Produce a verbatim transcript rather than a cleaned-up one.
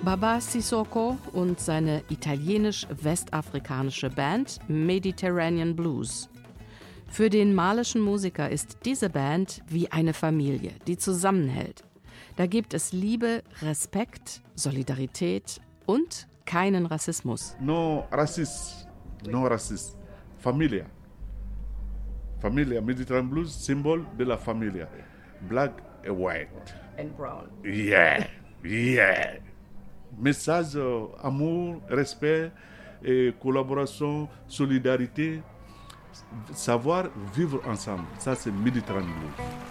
Baba Sissoko und seine italienisch-westafrikanische Band Mediterranean Blues. Für den malischen Musiker ist diese Band wie eine Familie, die zusammenhält. Da gibt es Liebe, Respekt, Solidarität und keinen Rassismus. No Rassismus, no Rassismus. Familia. Familia, Mediterranean Blues, Symbol de la Familia. Black and white. And brown. Yeah, yeah. Message, euh, amour, respect, et collaboration, solidarité, savoir vivre ensemble. Ça, c'est Mediterranean Blues.